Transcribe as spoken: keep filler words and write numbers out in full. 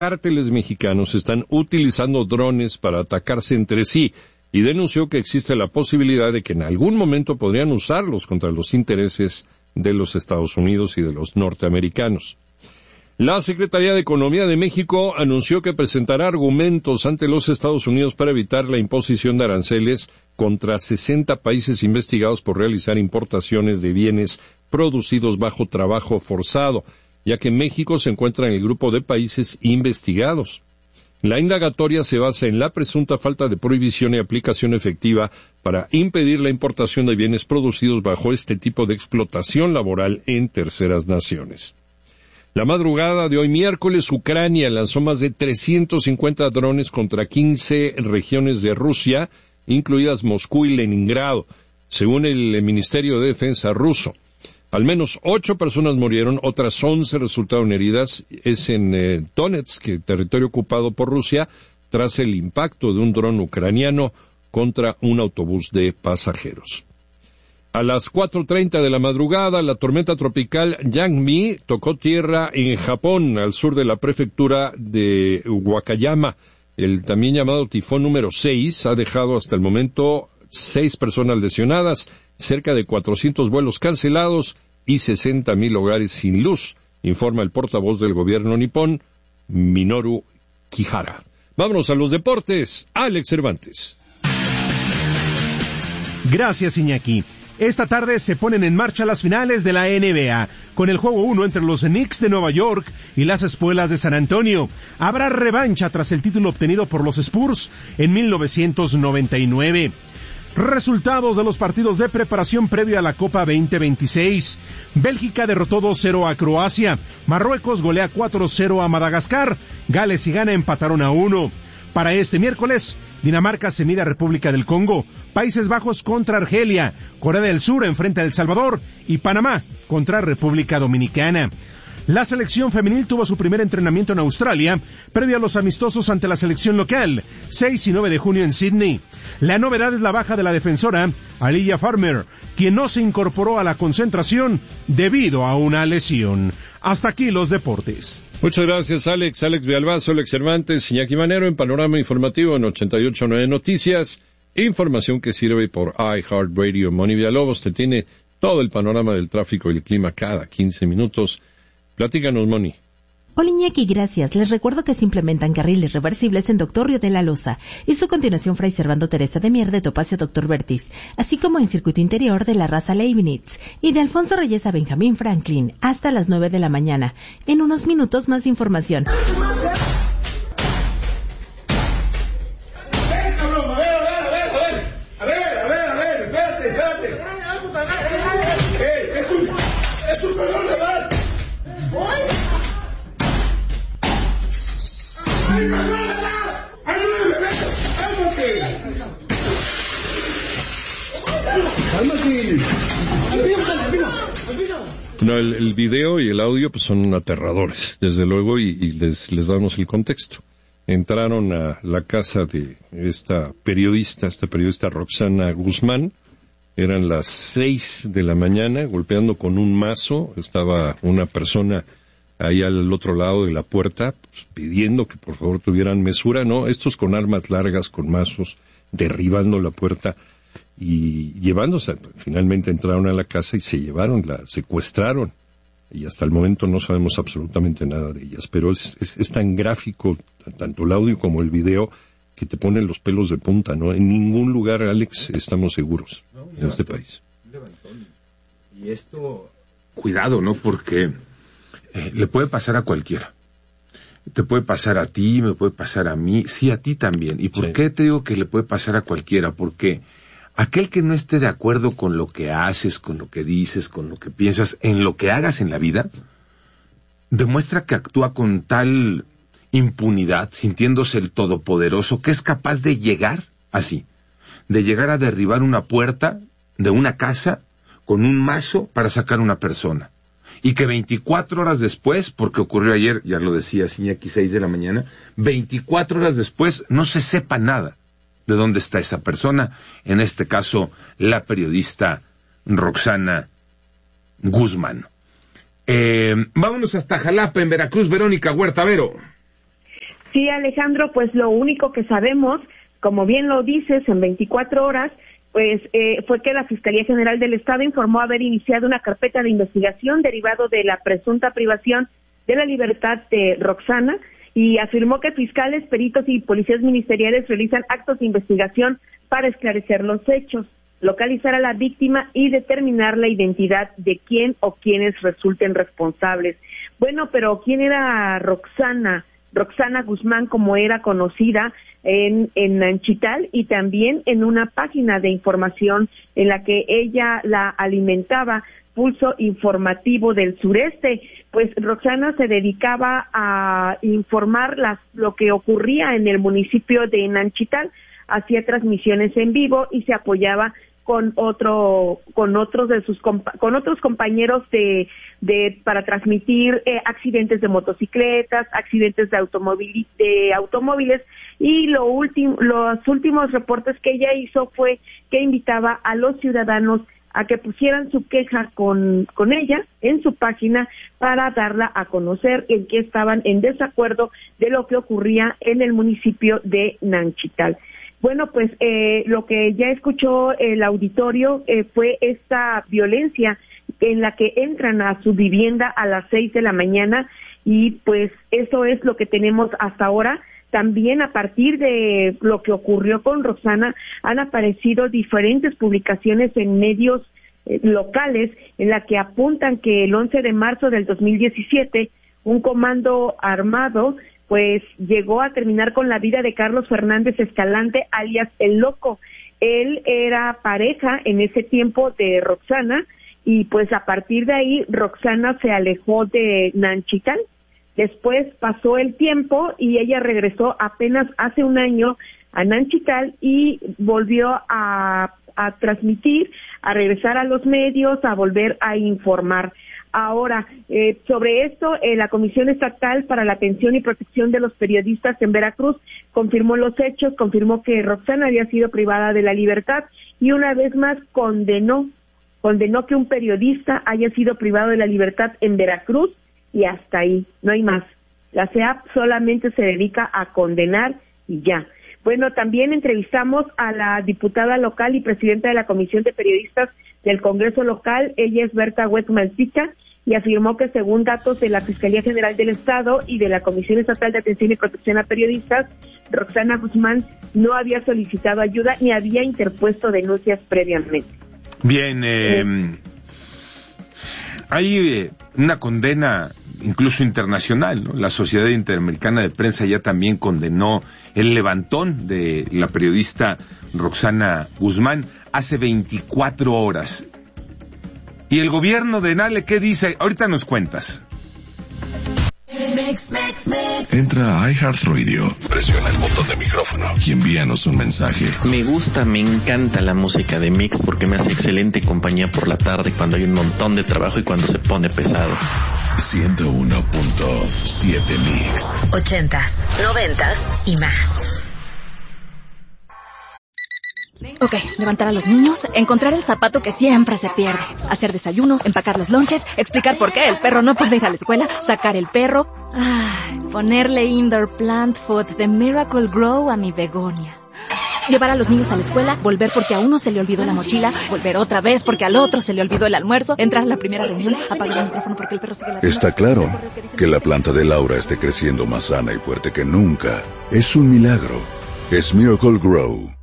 cárteles mexicanos están utilizando drones para atacarse entre sí y denunció que existe la posibilidad de que en algún momento podrían usarlos contra los intereses de los Estados Unidos y de los norteamericanos. La Secretaría de Economía de México anunció que presentará argumentos ante los Estados Unidos para evitar la imposición de aranceles contra sesenta países investigados por realizar importaciones de bienes producidos bajo trabajo forzado, ya que México se encuentra en el grupo de países investigados. La indagatoria se basa en la presunta falta de prohibición y aplicación efectiva para impedir la importación de bienes producidos bajo este tipo de explotación laboral en terceras naciones. La madrugada de hoy miércoles, Ucrania lanzó más de trescientos cincuenta drones contra quince regiones de Rusia, incluidas Moscú y Leningrado, según el Ministerio de Defensa ruso. Al menos ocho personas murieron, otras once resultaron heridas. Es en eh, Donetsk, territorio ocupado por Rusia, tras el impacto de un dron ucraniano contra un autobús de pasajeros. A las cuatro treinta de la madrugada, la tormenta tropical Yangmi tocó tierra en Japón, al sur de la prefectura de Wakayama. El también llamado tifón número seis ha dejado hasta el momento seis personas lesionadas, cerca de cuatrocientos vuelos cancelados y sesenta mil hogares sin luz, informa el portavoz del gobierno nipón, Minoru Kihara. Vámonos a los deportes. Alex Cervantes. Gracias, Iñaki. Esta tarde se ponen en marcha las finales de la N B A, con el juego uno entre los Knicks de Nueva York y las Espuelas de San Antonio. Habrá revancha tras el título obtenido por los Spurs en mil novecientos noventa y nueve. Resultados de los partidos de preparación previo a la Copa veinte veintiséis. Bélgica derrotó dos cero a Croacia. Marruecos golea cuatro cero a Madagascar. Gales y Ghana empataron a uno. Para este miércoles, Dinamarca se mide a República del Congo, Países Bajos contra Argelia, Corea del Sur enfrenta a El Salvador y Panamá contra República Dominicana. La selección femenil tuvo su primer entrenamiento en Australia, previo a los amistosos ante la selección local, seis y nueve de junio en Sydney. La novedad es la baja de la defensora, Aliyah Farmer, quien no se incorporó a la concentración debido a una lesión. Hasta aquí los deportes. Muchas gracias, Alex. Alex Villalbazo, Alex Cervantes, Iñaki Manero en Panorama Informativo en ochenta y ocho punto nueve Noticias. Información que sirve por iHeartRadio. Moni Villalobos te tiene todo el panorama del tráfico y el clima cada quince minutos. Platícanos, Moni. Hola, Iñaki, gracias. Les recuerdo que se implementan carriles reversibles en Doctor Río de la Loza y su continuación Fray Servando Teresa de Mier de Topacio Doctor Vertis, así como en circuito interior de la Raza Leibniz y de Alfonso Reyes a Benjamín Franklin hasta las nueve de la mañana. En unos minutos más información. No, el, el video y el audio pues son aterradores, desde luego, y, y les, les damos el contexto. Entraron a la casa de esta periodista, esta periodista Roxana Guzmán, eran las seis de la mañana, golpeando con un mazo, estaba una persona ahí al otro lado de la puerta, pues, pidiendo que por favor tuvieran mesura, ¿no? Estos con armas largas, con mazos, derribando la puerta y llevándose. Finalmente entraron a la casa y se llevaron, la secuestraron. Y hasta el momento no sabemos absolutamente nada de ellas. Pero es, es, es tan gráfico, tanto el audio como el video, que te ponen los pelos de punta, ¿no? En ningún lugar, Alex, estamos seguros no, en este país. Y esto, cuidado, ¿no? Porque eh, le puede pasar a cualquiera. Te puede pasar a ti, me puede pasar a mí, sí, a ti también. ¿Y por sí. qué te digo que le puede pasar a cualquiera? Porque aquel que no esté de acuerdo con lo que haces, con lo que dices, con lo que piensas, en lo que hagas en la vida, demuestra que actúa con tal impunidad, sintiéndose el todopoderoso, que es capaz de llegar así, de llegar a derribar una puerta de una casa con un mazo para sacar una persona. Y que veinticuatro horas después, porque ocurrió ayer, ya lo decía Iñaki, seis de la mañana, veinticuatro horas después no se sepa nada de dónde está esa persona, en este caso la periodista Roxana Guzmán. Eh, vámonos hasta Jalapa, en Veracruz. Verónica Huerta, Vero. Sí, Alejandro, pues lo único que sabemos, como bien lo dices, en veinticuatro horas, pues eh, fue que la Fiscalía General del Estado informó haber iniciado una carpeta de investigación derivado de la presunta privación de la libertad de Roxana, y afirmó que fiscales, peritos y policías ministeriales realizan actos de investigación para esclarecer los hechos, localizar a la víctima y determinar la identidad de quién o quienes resulten responsables. Bueno, pero ¿quién era Roxana? Roxana Guzmán, como era conocida en, en Nanchital, y también en una página de información en la que ella la alimentaba, Pulso Informativo del Sureste. Pues Roxana se dedicaba a informar las, lo que ocurría en el municipio de Nanchital, hacía transmisiones en vivo y se apoyaba con otro con otros de sus con otros compañeros de de para transmitir eh, accidentes de motocicletas, accidentes de automóvil de automóviles y lo último los últimos reportes que ella hizo fue que invitaba a los ciudadanos a que pusieran su queja con con ella en su página para darla a conocer en que estaban en desacuerdo de lo que ocurría en el municipio de Nanchital. Bueno, pues eh, lo que ya escuchó el auditorio eh, fue esta violencia en la que entran a su vivienda a las seis de la mañana, y pues eso es lo que tenemos hasta ahora. También a partir de lo que ocurrió con Roxana han aparecido diferentes publicaciones en medios eh, locales en la que apuntan que el once de marzo del dos mil diecisiete un comando armado pues llegó a terminar con la vida de Carlos Fernández Escalante, alias El Loco. Él era pareja en ese tiempo de Roxana, y pues a partir de ahí Roxana se alejó de Nanchital. Después pasó el tiempo y ella regresó apenas hace un año a Nanchital y volvió a, a transmitir, a regresar a los medios, a volver a informar. Ahora, eh, sobre esto, eh, la Comisión Estatal para la Atención y Protección de los Periodistas en Veracruz confirmó los hechos, confirmó que Roxana había sido privada de la libertad y una vez más condenó, condenó que un periodista haya sido privado de la libertad en Veracruz, y hasta ahí, no hay más. La C E A P solamente se dedica a condenar y ya. Bueno, también entrevistamos a la diputada local y presidenta de la Comisión de Periodistas del Congreso local. Ella es Berta Huetmaltica, y afirmó que según datos de la Fiscalía General del Estado y de la Comisión Estatal de Atención y Protección a Periodistas, Roxana Guzmán no había solicitado ayuda ni había interpuesto denuncias previamente. Bien, eh, eh. hay eh, una condena incluso internacional, ¿no? La Sociedad Interamericana de Prensa ya también condenó el levantón de la periodista Roxana Guzmán hace veinticuatro horas. ¿Y el gobierno de Nale qué dice? Ahorita nos cuentas. Entra a iHeartRadio, presiona el botón de micrófono y envíanos un mensaje. Me gusta, me encanta la música de Mix porque me hace excelente compañía por la tarde cuando hay un montón de trabajo y cuando se pone pesado. ciento uno punto siete Mix. Ochentas, noventas y más. Ok, levantar a los niños, encontrar el zapato que siempre se pierde, hacer desayuno, empacar los lonches, explicar por qué el perro no puede ir a la escuela, sacar el perro, ay, ponerle indoor plant food de Miracle Grow a mi begonia. Llevar a los niños a la escuela, volver porque a uno se le olvidó la mochila, volver otra vez porque al otro se le olvidó el almuerzo, entrar a la primera reunión, apagar el micrófono porque el perro sigue ladrando. Está claro que la planta de Laura esté creciendo más sana y fuerte que nunca. Es un milagro. Es Miracle Grow.